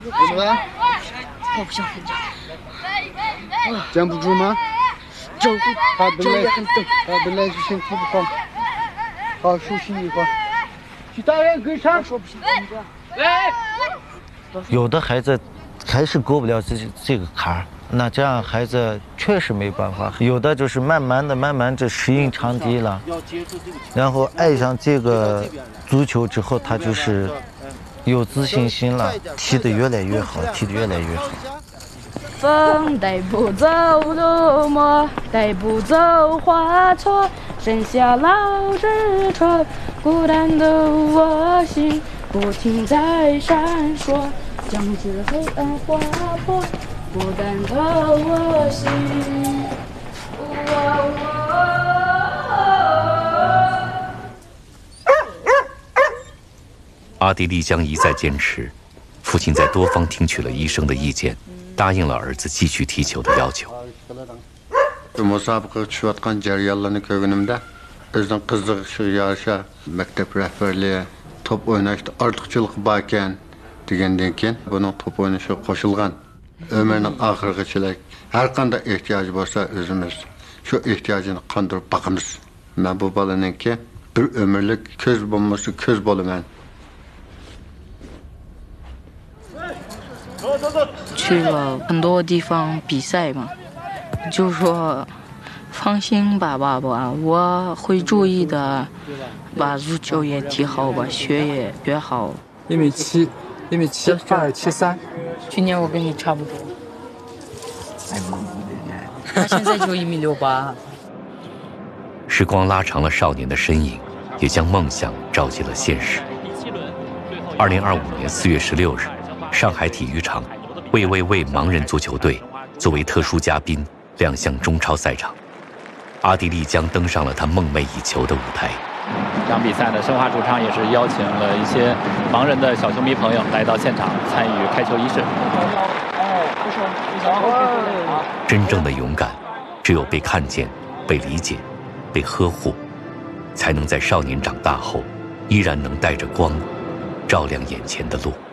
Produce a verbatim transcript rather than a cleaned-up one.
怎么了？ 我不想睡觉。 站不住吗？ 走， 他本来走也很陡。 他本来就身体不好，好休息一会儿。其他人跟上。 说不行， 有的孩子还是过不了这这个坎儿，那这样孩子确实没办法。有的就是慢慢的、慢慢的适应场地了，然后爱上这个足球之后，他就是有自信心了，踢得越来越好，踢得越来越好。 风带不走落寞，带不走花错，剩下老日船，孤单的我心不停在闪烁，将至黑暗划破，孤单的我心。 阿迪丽江一再坚持，父亲在多方听取了医生的意见，答应了儿子继续踢球的要求。 musobaqa tushayotgan jarayonlarni ko'rganimda o'zining qiziq shu yarasha maktab rahbarligi top o'ynashda ortiqchilik bor ekan degandan keyin buning top o'ynashi qo'shilgan umrining oxirigacha har qanday ehtiyoji bo'lsa o'zimiz shu ehtiyojini qondirib boqamiz. Men bu bolaninki bir umrlik ko'z bo'lmasa ko'z bo'laman. 去了很多地方比赛嘛，就说放心吧，爸爸，我会注意的，把足球也踢好，把学业学好。 一米七，一米七二七三。 去年我跟你差不多。他现在就一米六八。 时光拉长了少年的身影，也将梦想照进了现实。二零二五年四月十六日，上海体育场。 魏魏魏盲人足球队作为特殊嘉宾亮相中超赛场，阿迪丽江登上了他梦寐以求的舞台。 这场比赛呢，申花主场也是邀请了一些盲人的小球迷朋友来到现场参与开球仪式。 真正的勇敢，只有被看见、被理解、被呵护，才能在少年长大后，依然能带着光，照亮眼前的路。